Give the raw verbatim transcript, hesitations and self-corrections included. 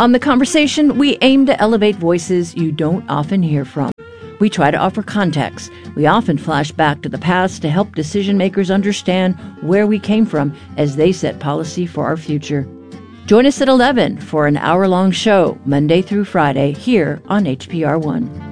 On The Conversation, we aim to elevate voices you don't often hear from. We try to offer context. We often flash back to the past to help decision makers understand where we came from as they set policy for our future. Join us at eleven for an hour-long show, Monday through Friday, here on H P R one.